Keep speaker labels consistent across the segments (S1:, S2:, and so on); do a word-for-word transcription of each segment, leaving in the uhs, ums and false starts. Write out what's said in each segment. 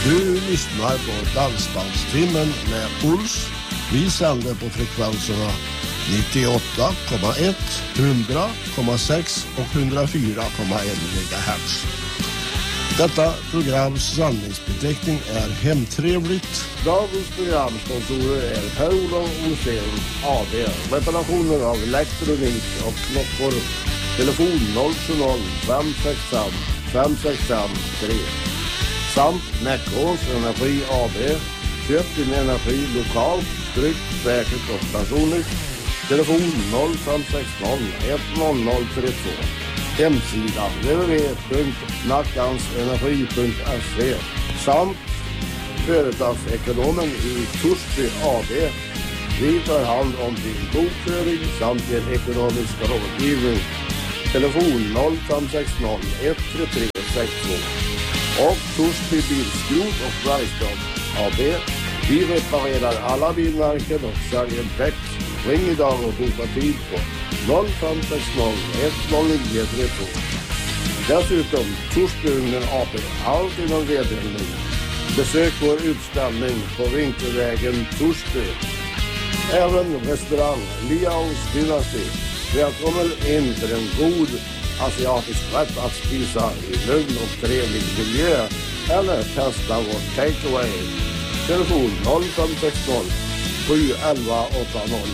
S1: Du lyssnar på Dansbandstimmen med Ols. Vi sänder på frekvenserna nittioåtta komma ett, hundra komma sex och hundrafyra komma ett megahertz. Detta programs sanningsbeteckning är hemtrevligt. Dagens programsponsorer är Per-Olof Olsén A B. Reparationer av elektronik och klockor. Telefon noll sju noll fem sex fem fem sex fem tre. Samt Näckås Energi A B. Köp din energi lokalt, tryggt, säkert och personligt. Telefon noll fem sex noll ett noll noll tre två. Hemsida w w w punkt nackansenergi punkt se. Samt företagsekonomen i Torsby A B. Vi tar hand om din bokföring samt din ekonomiska rådgivning. Telefon noll fem sex noll ett tre tre sex två. Och Torsby Bilskrot och Verkstad A B. Vi reparerar alla bilmärken och säljer däck. Ring idag och boka tid på noll fem sex noll ett noll nio tre två. Dessutom Torsbyugnen A B. Allt inom vedhällning. Besök vår utställning på Vinkelvägen Torsby. Även restaurang Liaos Dynasty. Välkommen in för en god asiatisk rätt att spisa i lugn och trevlig miljö. Eller testa vår takeaway. Telefon noll fem sex noll sju ett ett åtta noll.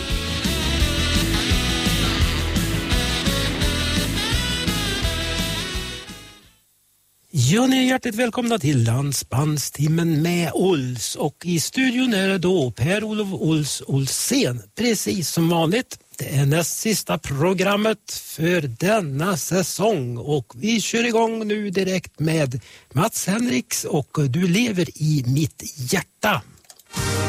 S2: Ja, ni är hjärtligt välkomna till Dansbandstimmen med Ols. Och i studion är det då Per-Olof Ols Olsén, precis som vanligt. Det är näst sista programmet för denna säsong. Och vi kör igång nu direkt med Mats Henriks och Du lever i mitt hjärta.